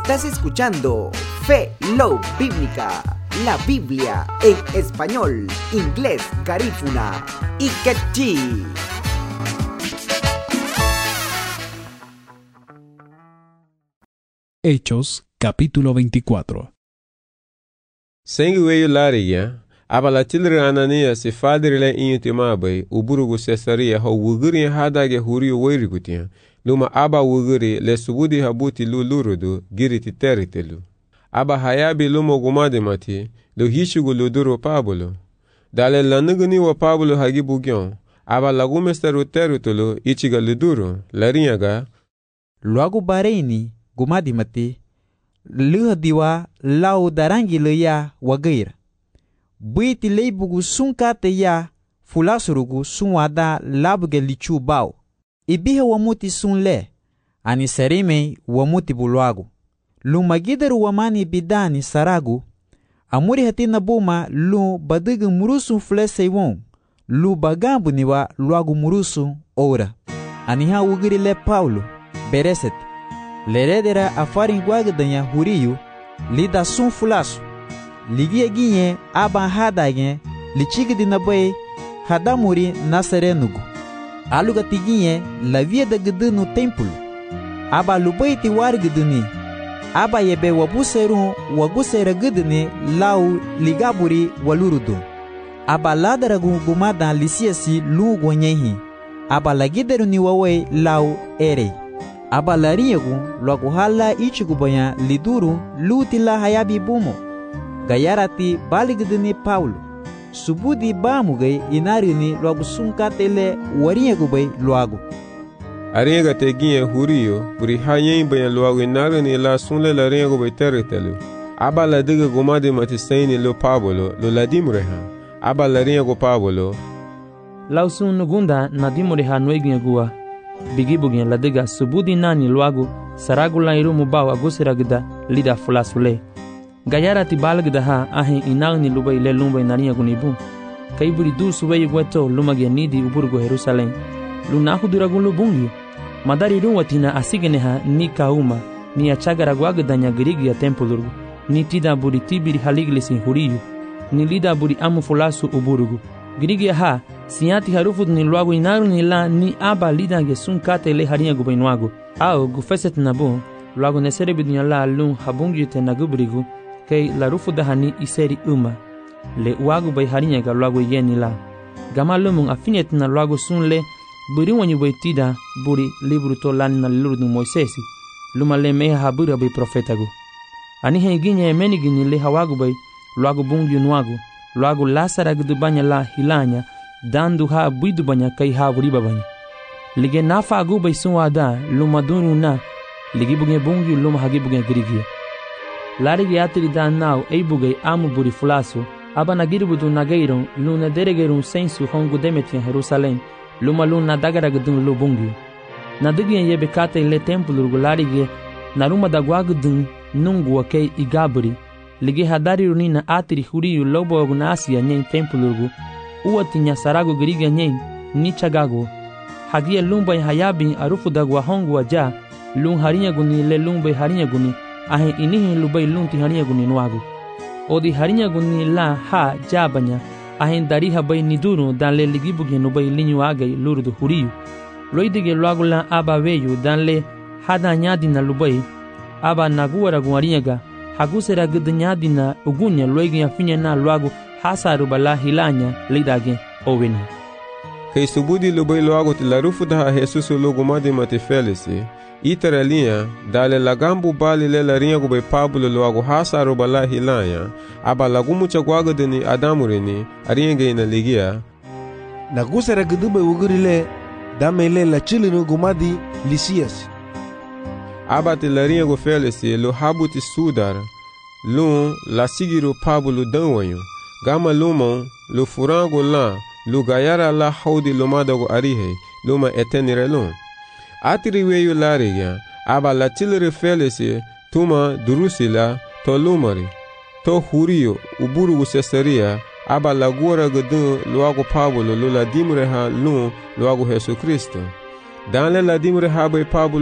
Estás escuchando Fe Love Bíblica, la Biblia en español, inglés, garífuna y quechí. Hechos, capítulo 24. Sengi lariya, abala tilre Anania si fadrile intimabai, uburugu Caesarea ho wuguri hadage huri weirigutia, luma aba wuguri le subudi habuti lurudu giriti teritelu. Aba hayabi luma gumadimati, lu hishugu luduro Pablo. Dale lanuguni wa Pablo hagibugyon, aba lagumesteru teritulu ichiga luduro, larinyaga. Luagu bareni gumadimati, luhadiwa lau darangi leya wagair. Buiti leibugu sunkate ya fulasurugu sunwada labuge lichu bao. Ibihe wamuti sunle, ani serime wamuti buluagu. Lumagidaru wamani bidani saragu, amuri hatina buma lu badigu murusu flese won, lu bagambu niwa luagu murusu ora. Aniha ugiri le Paulo, bereset, leredera afarin guagdanya huriyu, lida sun fulasu. Ligie ginye aban hadagen, lichigdi nabai hadamuri nasarenugu. Aluga tiginye la via da gdunu templo. Aba lubaiti war gduni. Aba yebe wabuseru wagusera gduni lau ligaburi walurudu. Aba ladaragu gumada lisiasi lugu nyehi. Aba lagideru ni wawe lau ere. Aba lariyagu lwaguhala ichigubanya liduru lutila hayabi bumo. Gayarati baligduni Paulo. Subudi bamugai inarini lwagu sunkatele wariyagubai lwagu. Aringa teginye huriyo, buri hayen bayan lwagu inarini la sunle la ringagubai teritelu. Aba la diga gumadi matisaini lo Pablo, lo ladimreha. Aba la ringagu Pablo. Lausun nugunda nadimreha nueginyagua. Bigibugin la diga subudi nani lwagu, saragula irumu bawa agusiragda lida fulasule. Gayarati balgdaha ahe inagni lubai le lumbai nariya gunibu. Kaiburi du subai gweto lumage nidi uburgo Jerusalem. Lunahu duragun lubungi. Madari ruwatina asigeneha ni kauma, ni achagara gwagdanya girigia tempulurgu, ni tida buri tibiri haliglisin huriyu, ni lida buri amu fulasu uburugu. Girigia ha, siati harufut ni luagu inaru ni la ni aba lida gesun kate le haria gubainuagu. Au gufeset nabu, luagu neserebidunya la lun habungi te nagubrigu, kei la rufu dahani iseri uma le uagu bai harinya ga luagu yeni la gama lumun afinet na luagu sun le buri wanyu bai tida buri libru to lan na lurdu Moisesi luma le meha habura bai profetagu ani he ginye meni gini le hawagu bai luagu bungu nuagu luagu lasara gudu banya la hilanya dandu ha buidu banya kai ha buri babanya lige nafa agu bai sun wada luma dunu na ligi buge bungu luma hagi buge grigia Larigi atiri da nau eibugei amu buri fulasu, aba nagiribudu nageiron, luna deregerun sensu hongu demetian Jerusalem, luma luna dagaragdun lubungu. Nadigien yebe kate le tempulurgu larigi, naruma dagwagdun nungu wakei igaburi, ligi hadari runina atiri huriyu lobo agunasiya nyen tempulurgu, uwatinya saragu giriga nyen, nichagagu. Hagia lumbai hayabin arufu dagwa hongu waja, lun harinyaguni le lumbai harinyaguni, ahe inihi lubai lunti harinyaguni nuagu. Odi harinyaguni la ha jabanya, ahe dariha bai niduru dan le ligibugi nubai linyu agai lurudu huriyu. Loidige luagu la aba veyu dan le hada nyadina lubai, aba naguwaragu harinyaga, hagusera gudanyadina ugunya loigi afinya na luagu hasaruba la hilanya lidage oweni. Kei subudi lubai luagu tilarufu daha Jesusu lugumadi mati felisi, itara linha, dale lagambu bali le larinha gube Pablo luagu hasaru bala hilanya, aba lagumu chagwaga deni adamurini, aringe ina ligia. Nagusera gudube ugurile, damele la chilinu gumadi lisias. Aba te larinha gu felisi, lu habuti sudar, lu la sigiru Pablo danwanyo, gama lumon, lu furango la, lu gayara la haudi lumadagu arihe, luma etenire lum. Atiri weyu lariga, aba la tilere felisi, tuma durusila, to lumari, to huriyo, uburugu Caesarea, aba la guara gudun luagu Pablo, lula dimreha lun luagu Jesu Cristo. Dan le la dimreha bai Pablo